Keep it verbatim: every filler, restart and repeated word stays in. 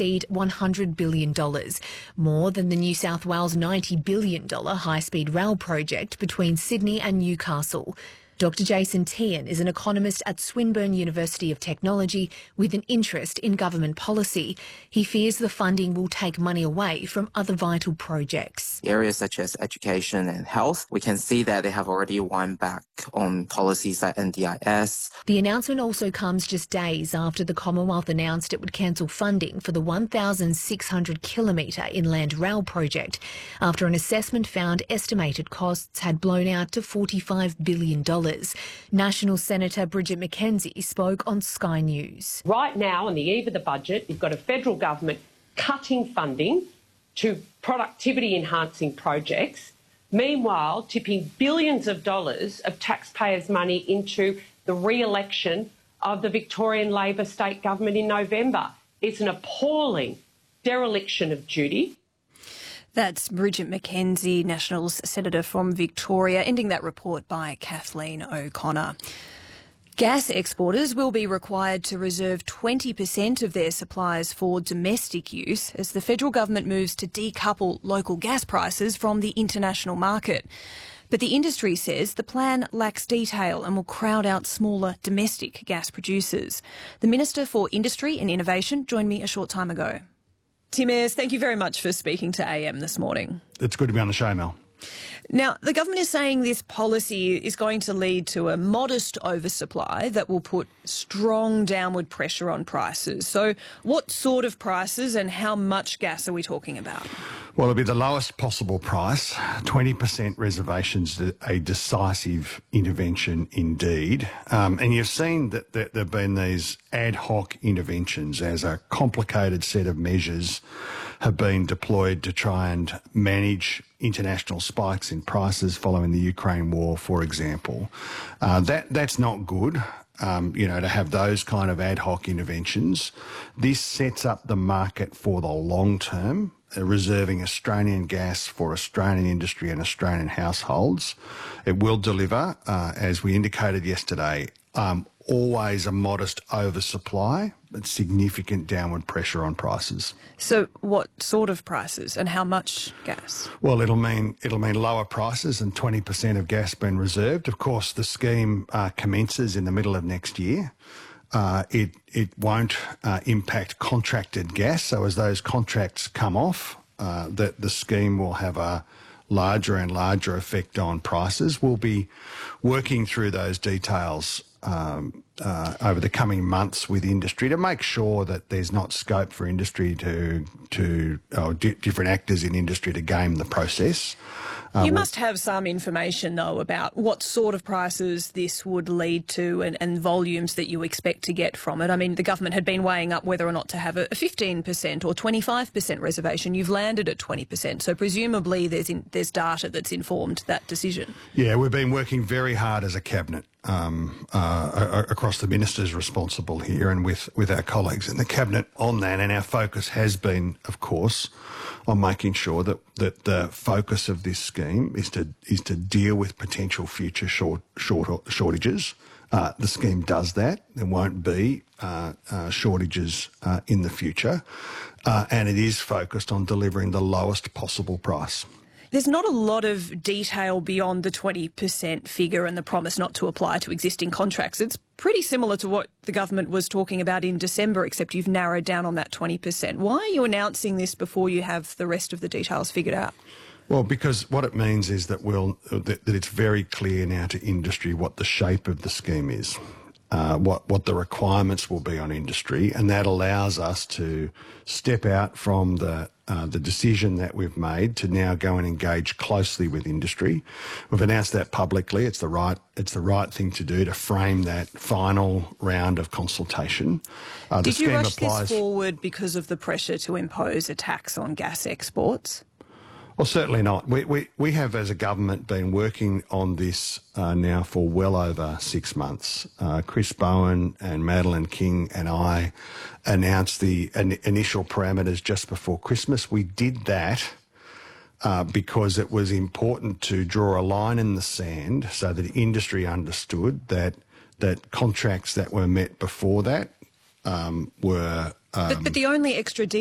exceed one hundred billion dollars, more than the New South Wales ninety billion dollars high-speed rail project between Sydney and Newcastle. Doctor Jason Tehan is an economist at Swinburne University of Technology with an interest in government policy. He fears the funding will take money away from other vital projects. Areas such as education and health, we can see that they have already won back on policies like N D I S. The announcement also comes just days after the Commonwealth announced it would cancel funding for the one thousand six hundred kilometre inland rail project after an assessment found estimated costs had blown out to forty-five billion dollars. National Senator Bridget McKenzie spoke on Sky News. Right now, on the eve of the budget, you've got a federal government cutting funding to productivity-enhancing projects, meanwhile tipping billions of dollars of taxpayers' money into the re-election of the Victorian Labor state government in November. It's an appalling dereliction of duty. That's Bridget McKenzie, Nationals Senator from Victoria, ending that report by Kathleen O'Connor. Gas exporters will be required to reserve twenty percent of their supplies for domestic use as the federal government moves to decouple local gas prices from the international market. But the industry says the plan lacks detail and will crowd out smaller domestic gas producers. The Minister for Industry and Innovation joined me a short time ago. Tim Ayres, thank you very much for speaking to A M this morning. It's good to be on the show, Mel. Now, the government is saying this policy is going to lead to a modest oversupply that will put strong downward pressure on prices. So what sort of prices and how much gas are we talking about? Well, it'll be the lowest possible price. twenty percent reservations, a decisive intervention indeed. Um, and you've seen that, that there have been these ad hoc interventions as a complicated set of measures have been deployed to try and manage international spikes in prices following the Ukraine war, for example. Uh, that that's not good. Um, you know, to have those kind of ad hoc interventions. This sets up the market for the long term, uh, reserving Australian gas for Australian industry and Australian households. It will deliver, uh, as we indicated yesterday, um, always a modest oversupply, but significant downward pressure on prices. So what sort of prices and how much gas? Well, it'll mean it'll mean lower prices and twenty percent of gas being reserved. Of course, the scheme uh, commences in the middle of next year. Uh, it it won't uh, impact contracted gas. So as those contracts come off, uh, the, the scheme will have a larger and larger effect on prices. We'll be working through those details Um, uh, over the coming months with industry to make sure that there's not scope for industry to, to oh, di- different actors in industry to game the process. Uh, you must have some information, though, about what sort of prices this would lead to and, and volumes that you expect to get from it. I mean, the government had been weighing up whether or not to have a fifteen percent or twenty-five percent reservation. You've landed at twenty percent, so presumably there's, in, there's data that's informed that decision. Yeah, we've been working very hard as a cabinet um, uh, across the ministers responsible here and with, with our colleagues in the cabinet on that, and our focus has been, of course, on making sure that, that the focus of this scheme is to is to deal with potential future short, short shortages. Uh, the scheme does that. There won't be uh, uh, shortages uh, in the future, uh, and it is focused on delivering the lowest possible price. There's not a lot of detail beyond the twenty percent figure and the promise not to apply to existing contracts. It's pretty similar to what the government was talking about in December, except you've narrowed down on that twenty percent. Why are you announcing this before you have the rest of the details figured out? Well, because what it means is that we'll that, that it's very clear now to industry what the shape of the scheme is. Uh, what, what the requirements will be on industry, and that allows us to step out from the uh, the decision that we've made to now go and engage closely with industry. We've announced that publicly. It's the right it's the right thing to do to frame that final round of consultation. Uh, Did the you rush applies... this forward because of the pressure to impose a tax on gas exports? Well, certainly not. We, we, we have, as a government, been working on this uh, now for well over six months. Uh, Chris Bowen and Madeleine King and I announced the in, initial parameters just before Christmas. We did that uh, because it was important to draw a line in the sand so that industry understood that that contracts that were met before that um, were... Um, but, but the only extra